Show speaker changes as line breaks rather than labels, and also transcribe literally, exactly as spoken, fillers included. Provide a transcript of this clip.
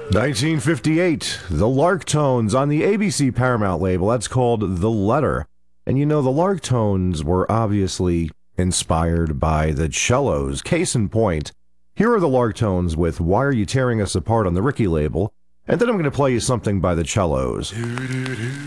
nineteen fifty-eight, the Larktones on the A B C Paramount label. That's called The Letter. And you know, the Larktones were obviously inspired by the Cellos. Case in point, here are the Larktones with Why Are You Tearing Us Apart on the Ricky label. And then I'm going to play you something by the Cellos.